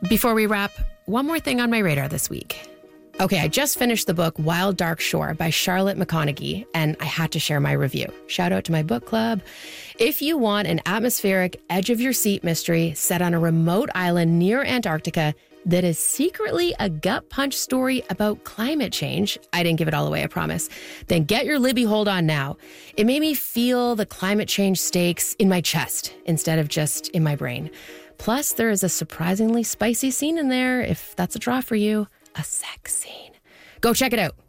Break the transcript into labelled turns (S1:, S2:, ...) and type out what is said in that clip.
S1: Before we wrap, one more thing on my radar this week. Okay, I just finished the book Wild Dark Shore by Charlotte McConaghy, and I had to share my review. Shout out to my book club. If you want an atmospheric, edge-of-your-seat mystery set on a remote island near Antarctica that is secretly a gut-punch story about climate change, I didn't give it all away, I promise, then get your Libby hold on now. It made me feel the climate change stakes in my chest instead of just in my brain. Plus, there is a surprisingly spicy scene in there, if that's a draw for you. A sex scene. Go check it out.